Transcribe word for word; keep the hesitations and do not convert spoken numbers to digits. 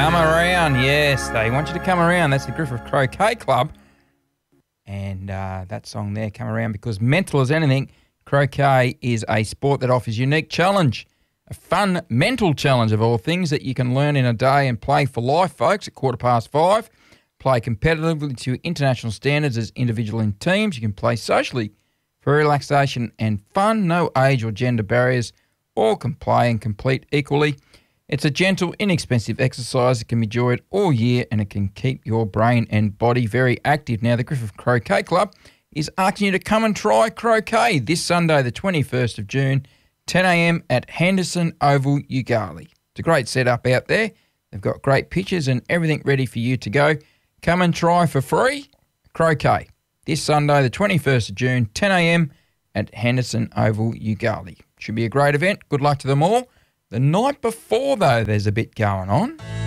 Come around, yes. They want you to come around. That's the Griffith Croquet Club. And uh, that song there, Come Around, because mental as anything, croquet is a sport that offers unique challenge, a fun mental challenge of all things that you can learn in a day and play for life, folks, at quarter past five. Play competitively to international standards as individual and teams. You can play socially for relaxation and fun. No age or gender barriers. All can play and complete equally. It's a gentle, inexpensive exercise that can be enjoyed all year and it can keep your brain and body very active. Now, the Griffith Croquet Club is asking you to come and try croquet this Sunday, the twenty-first of June, ten a.m. at Henderson Oval, Ugali. It's a great setup out there. They've got great pitches and everything ready for you to go. Come and try for free croquet this Sunday, the twenty-first of June, ten a.m. at Henderson Oval, Ugali. Should be a great event. Good luck to them all. The night before, though, there's a bit going on.